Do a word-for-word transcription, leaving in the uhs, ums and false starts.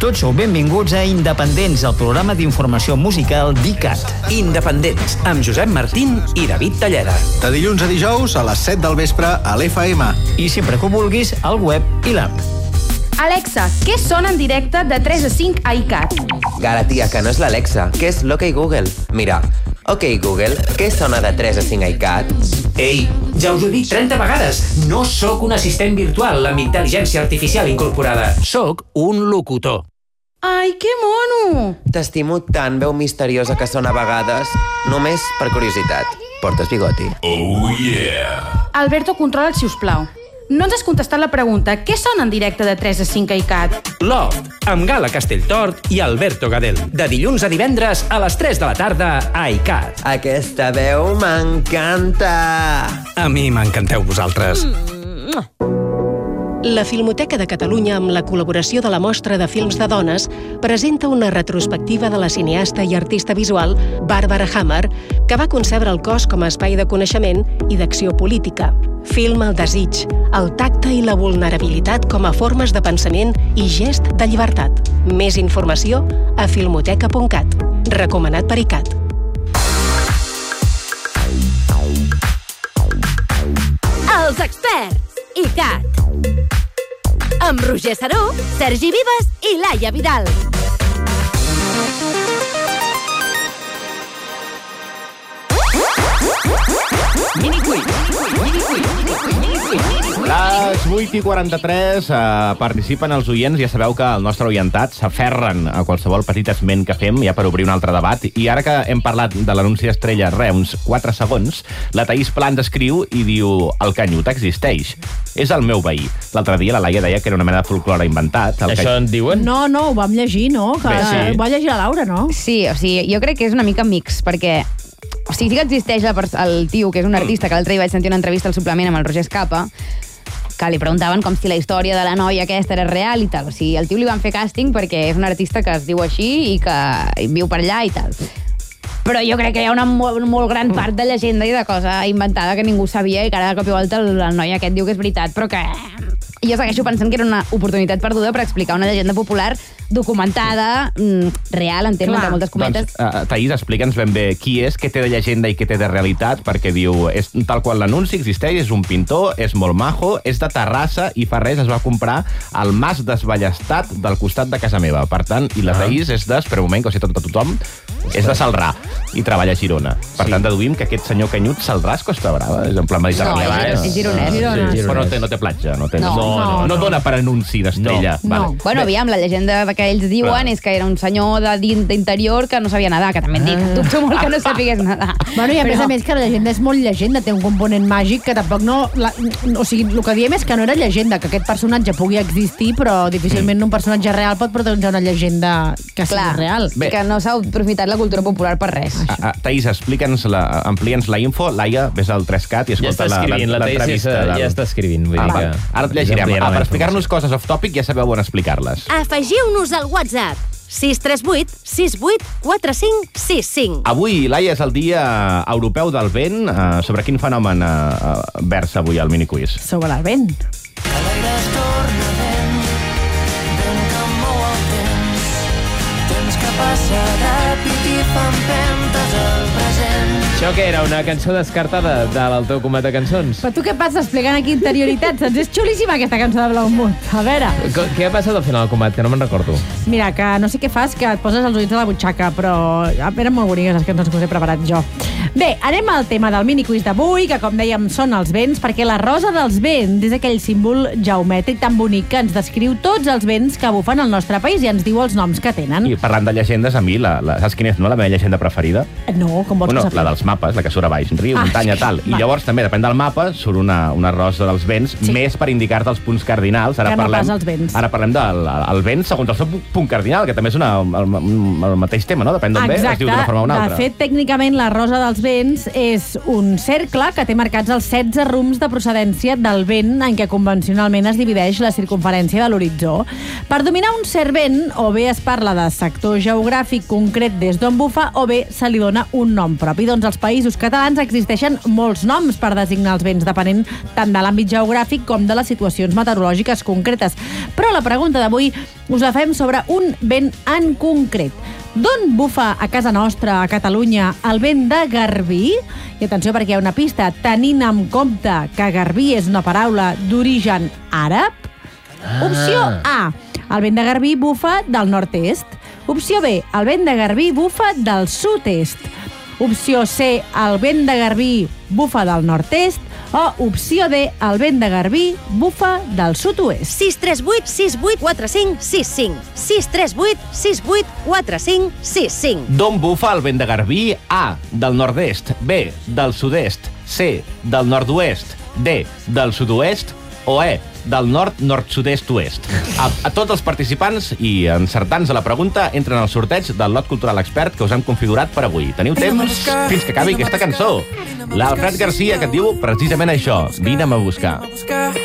Tots sou benvinguts a Independents, el programa d'informació musical d'ICAT. Independents, amb Josep Martín i David Talleda. De dilluns a dijous a les set del vespre a l'F M. I sempre que ho vulguis, al web i l'app. Alexa, què sona en directe de tres a cinc a ICAT? Gara, tia, que no és l'Alexa, que és l'Ok Google. Mira, Ok Google, què sona de tres a cinc a ICAT? Ei, ja us ho he dit trenta vegades. No sóc un assistent virtual amb intel·ligència artificial incorporada. Sóc un locutor. Ai, que mono! T'estimo tant, veu misteriosa que sona a vegades. Només per curiositat. Portes bigoti? Oh, yeah! Alberto, controla'l, si us plau. No ens has contestat la pregunta. Què sona en directe de tres a cinc a ICAT? Loft, amb Gala Castelltort i Alberto Gadel. De dilluns a divendres a les tres de la tarda a ICAT. Aquesta veu m'encanta! A mi m'encanteu vosaltres. Mm. La Filmoteca de Catalunya, amb la col·laboració de la Mostra de Films de Dones, presenta una retrospectiva de la cineasta i artista visual Barbara Hammer, que va concebre el cos com a espai de coneixement i d'acció política. Film el desig, el tacte i la vulnerabilitat com a formes de pensament i gest de llibertat. Més informació a filmoteca punt cat. Recomanat per ICAT. Els experts, ICAT. Amb Roger Saró, Sergi Vives i Laia Vidal. Miniquiz, miniquiz, miniquiz. Les vuit i quaranta-tres eh, participen els oients. Ja sabeu que el nostre oientat s'aferren a qualsevol petit esment que fem, ja per obrir un altre debat. I ara que hem parlat de l'anunci d'Estrella, re, uns quatre segons, la Thaís Plans escriu i diu: el canyut existeix. És el meu veí. L'altre dia la Laia deia que era una mena de folklore inventat. El Això cany... en diuen? No, no, ho vam llegir, no? Que Bé, sí. Ho va llegir la Laura, no? Sí, o sigui, jo crec que és una mica mix, perquè o sigui, sí que existeix la, el tio, que és un artista, que l'altre dia vaig sentir una entrevista al suplement amb el Roger Escapa, que li preguntaven com si la història de la noia aquesta era real i tal. O sigui, al tio li van fer càsting perquè és un artista que es diu així i que viu per allà i tal. Però jo crec que hi ha una molt, molt gran part de llegenda i de cosa inventada que ningú sabia i que ara de cop i volta el, el noi aquest diu que és veritat, però que jo segueixo pensant que era una oportunitat perduda per explicar una llegenda popular documentada, real, en termes de moltes cometes. Doncs, uh, Thaís, explica'ns ben bé qui és, què té de llegenda i què té de realitat, perquè diu, és tal qual l'anunci existeix, és un pintor, és molt majo, és de Terrassa i fa res es va comprar el mas desballestat del costat de casa meva. Per tant, i la Thaís és de, espera un moment, que ho sé tot de tothom, és de Celrà i treballa a Girona. Per tant, deduïm que aquest senyor Canyut Celrà és Costa Brava, és en plan mediterrani. No, és, és gironès. Sí, però no té, no té platja, no, té, no, no, no, no, no dona per anunci d'Estrella. No. Vale. No. Bueno, aviam, la llegenda que ells diuen Clar. és que era un senyor d'interior que no sabia nedar, que també et dic, dubto molt que no sapigués nedar. Bueno, i a Però... més a més que la llegenda és molt llegenda, té un component màgic que tampoc no... La, o sigui, el que diem és que no era llegenda, que aquest personatge pugui existir, però difícilment mm. un personatge real pot protagonitzar una llegenda que sigui Clar, real. Bé. Que no s'ha aprofitat la cultura popular per res. A, a, Thaís, explica'ns, la, amplia'ns la info. Laia, ves al tres cat i escolta ja l'entrevista. Ja, ja està escrivint, vull ah, dir que... Ara et llegirem. Ah, per explicar-nos coses off-topic ja sabeu on explicar-les. Afegiu-nos al WhatsApp sis tres vuit sis vuit quatre cinc sis cinc. Avui, Laia, és el dia europeu del vent. Uh, sobre quin fenomen uh, versa avui el miniquiz? Sobre el vent. Que l'aire es torna vent, vent que mou el temps, temps que passa ràpid i fa empentes al present. Això què era? Una cançó descartada de l'Alteu Comet de Cançons? Però tu què passa explicant aquí interioritats? Doncs és xulíssima aquesta cançó de Blau Mood. A veure... Què ha passat al final del Comet? Que no me'n recordo. Mira, que no sé què fas, que et poses els ulls a la butxaca, però eren molt boniques les cançons que us he preparat jo. Bé, anem al tema del miniquiz d'avui, que com dèiem són els vents, perquè la rosa dels vents és aquell símbol geomètric tan bonic que ens descriu tots els vents que bufen al nostre país i ens diu els noms que tenen. I parlant de llegendes, a mi, la, la, saps quina és, no, la meva llegenda preferida? No, com vols bueno, que la dels mapes, la que surt a baix, riu, ah, muntanya, tal. I va. Llavors també, depèn del mapa, surt una, una rosa dels vents, sí. més per indicar-te els punts cardinals. Ara que no parlem, pas els vents. Ara parlem del el vent segons el seu punt cardinal, que també és una, el, el mateix tema, no? Depèn d'on ve, es diu d'una forma o una altra. De fet, tècnicament, la rosa dels vents és un cercle que té marcats els setze rums de procedència del vent en què convencionalment es divideix la circunferència de l'horitzó. Per dominar un cert vent, o bé es parla de sector geogràfic concret des d'on bufa, o bé se li dona un nom propi. Doncs als països catalans existeixen molts noms per designar els vents, depenent tant de l'àmbit geogràfic com de les situacions meteorològiques concretes. Però la pregunta d'avui us la fem sobre un vent en concret. D'on bufa a casa nostra, a Catalunya, el vent de Garbí? I atenció, perquè hi ha una pista, tenint en compte que Garbí és una paraula d'origen àrab. Ah. Opció A, el vent de Garbí bufa del nord-est. Opció B, el vent de Garbí bufa del sud-est. Opció C, el vent de Garbí bufa del nord-est. O opció D, el vent de Garbí bufa del sud-oest. sis tres vuit sis vuit quatre cinc sis cinc. sis tres vuit sis vuit quatre cinc sis cinc. D'on bufa el vent de Garbí? A, del nord-est. B, del sud-est. C, del nord-oest. D, del sud-oest. O E, del nord, nord, sud-est, oest. A, a tots els participants i encertants a la pregunta entren al sorteig del lot cultural expert que us hem configurat per avui. Teniu temps fins que acabi aquesta cançó. L'Alfred Garcia, que et diu precisament això. Vine'm a buscar.